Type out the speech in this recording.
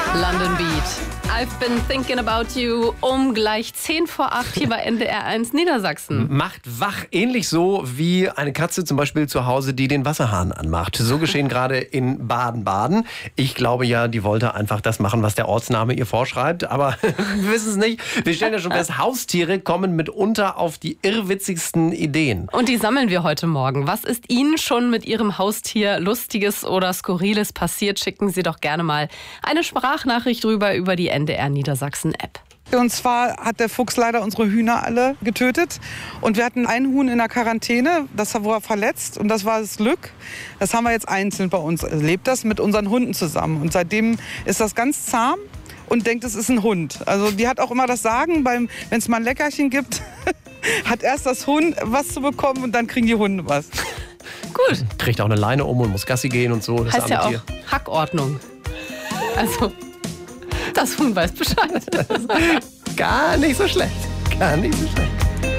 London Beat. I've been thinking about you um gleich 7:10 hier bei NDR 1 Niedersachsen. Macht wach, ähnlich so wie eine Katze zum Beispiel zu Hause, die den Wasserhahn anmacht. So geschehen gerade in Baden-Baden. Ich glaube ja, die wollte einfach das machen, was der Ortsname ihr vorschreibt. Aber wir wissen es nicht. Wir stellen ja schon fest, Haustiere kommen mitunter auf die irrwitzigsten Ideen. Und die sammeln wir heute Morgen. Was ist Ihnen schon mit Ihrem Haustier Lustiges oder Skurriles passiert? Schicken Sie doch gerne mal eine Sprachnachricht rüber über die NDR Niedersachsen App. Und zwar hat der Fuchs leider unsere Hühner alle getötet. Und wir hatten ein Huhn in der Quarantäne, das war verletzt. Und das war das Glück. Das haben wir jetzt einzeln bei uns. Lebt das mit unseren Hunden zusammen. Und seitdem ist das ganz zahm und denkt, es ist ein Hund. Also die hat auch immer das Sagen, wenn es mal ein Leckerchen gibt, hat erst das Huhn was zu bekommen und dann kriegen die Hunde was. Gut. Kriegt auch eine Leine um und muss Gassi gehen und so. Das Heißt ja auch Tier. Hackordnung. Also, das Huhn weiß Bescheid. Gar nicht so schlecht. Gar nicht so schlecht.